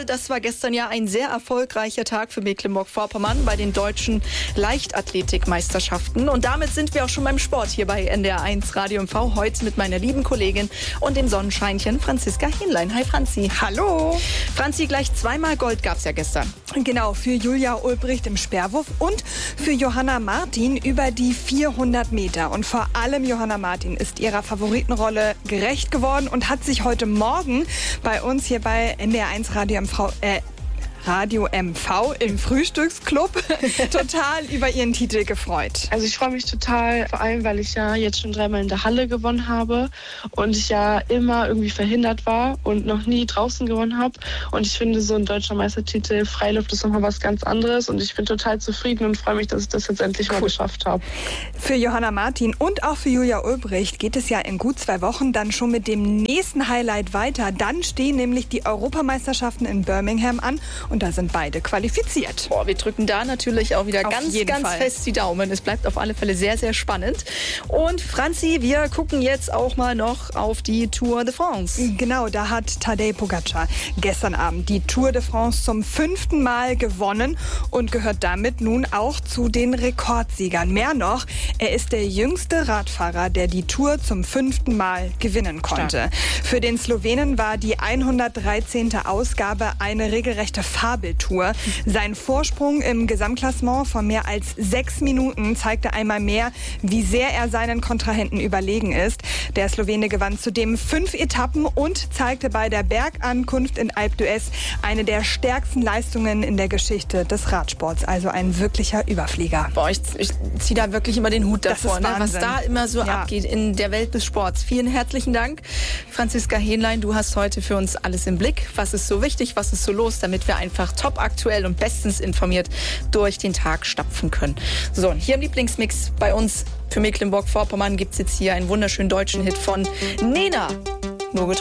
Jawohl, das war gestern ja ein sehr erfolgreicher Tag für Mecklenburg-Vorpommern bei den deutschen Leichtathletikmeisterschaften. Und damit sind wir auch schon beim Sport hier bei NDR1 Radio MV. Heute mit meiner lieben Kollegin und dem Sonnenscheinchen Franziska Hähnlein. Hi Franzi. Hallo. Franzi, gleich zweimal Gold gab's ja gestern. Genau, für Julia Ulbricht im Speerwurf und für Johanna Martin über die 400 Meter. Und vor allem Johanna Martin ist ihrer Favoritenrolle gerecht geworden und hat sich heute Morgen bei uns hier bei NDR1 Radio MV im Frühstücksclub total über ihren Titel gefreut. Also ich freue mich total, vor allem, weil ich ja jetzt schon 3-mal in der Halle gewonnen habe und ich ja immer irgendwie verhindert war und noch nie draußen gewonnen habe. Und ich finde, so ein deutscher Meistertitel Freiluft ist nochmal was ganz anderes und ich bin total zufrieden und freue mich, dass ich das jetzt endlich mal geschafft habe. Für Johanna Martin und auch für Julia Ulbricht geht es ja in gut 2 Wochen dann schon mit dem nächsten Highlight weiter. Dann stehen nämlich die Europameisterschaften in Birmingham an. Und da sind beide qualifiziert. Boah, wir drücken da natürlich auch wieder ganz fest die Daumen. Es bleibt auf alle Fälle sehr, sehr spannend. Und Franzi, wir gucken jetzt auch mal noch auf die Tour de France. Genau, da hat Tadej Pogačar gestern Abend die Tour de France zum 5. Mal gewonnen und gehört damit nun auch zu den Rekordsiegern. Mehr noch, er ist der jüngste Radfahrer, der die Tour zum 5. Mal gewinnen konnte. Stark. Für den Slowenen war die 113. Ausgabe eine regelrechte Fabeltour. Sein Vorsprung im Gesamtklassement von mehr als 6 Minuten zeigte einmal mehr, wie sehr er seinen Kontrahenten überlegen ist. Der Slowene gewann zudem 5 Etappen und zeigte bei der Bergankunft in Alpe d'Huez eine der stärksten Leistungen in der Geschichte des Radsports. Also ein wirklicher Überflieger. Boah, ich ziehe da wirklich immer den Hut davor, ne? Was da immer so abgeht in der Welt des Sports. Vielen herzlichen Dank, Franziska Hähnlein. Du hast heute für uns alles im Blick. Was ist so wichtig, was ist so los, damit wir einfach top aktuell und bestens informiert durch den Tag stapfen können. So, und hier im Lieblingsmix bei uns für Mecklenburg-Vorpommern gibt es jetzt hier einen wunderschönen deutschen Hit von Nena. Nur